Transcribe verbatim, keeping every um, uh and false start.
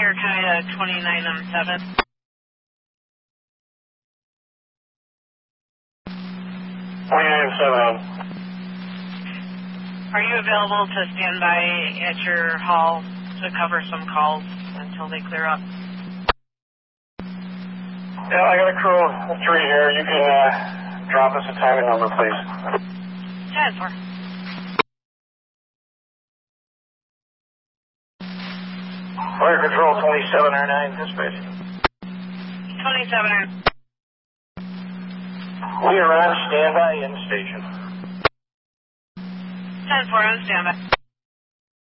America twenty-nine on seven. twenty-nine seven. Are you available to stand by at your hall to cover some calls until they clear up? Yeah, I got a crew of three here. You can uh, drop us a timing number, please. ten four. Fire Control twenty-seven R nine, dispatch. twenty-seven R nine. We are on standby in station. ten four on standby.